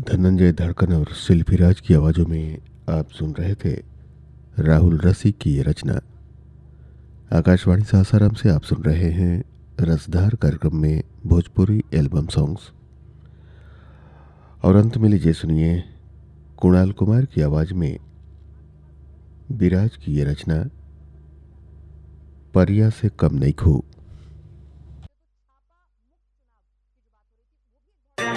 धनंजय धड़कन और शिल्पीराज की आवाज़ों में आप सुन रहे थे राहुल रसिक की ये रचना। आकाशवाणी सासाराम से आप सुन रहे हैं रसधार कार्यक्रम में भोजपुरी एल्बम सॉन्ग्स। और अंत में लीजिए सुनिए कुणाल कुमार की आवाज़ में विराज की ये रचना परिया से कम नहीं खू।